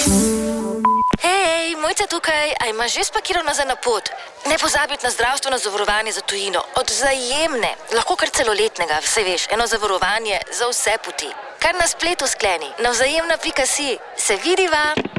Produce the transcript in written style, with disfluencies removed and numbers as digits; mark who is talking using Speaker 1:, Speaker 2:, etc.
Speaker 1: Hej, Mojca tukaj, a imaš že spakiral nazaj na pot? Ne pozabiti na zdravstveno zavarovanje za tujino. Od Vzajemne, lahko kar celoletnega, vse veš, eno zavarovanje za vse poti. Kar na spletu skleni, na vzajemna.si. Se vidiva?